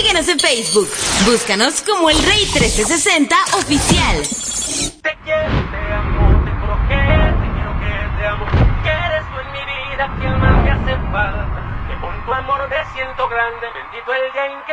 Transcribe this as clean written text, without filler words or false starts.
Síguenos en Facebook. Búscanos como El Rey 1360 Oficial. Te quiero, te amo, te juro que te amo. Que eres tú en mi vida, quien más me hace falta. Que con tu amor me siento grande. Bendito el día en que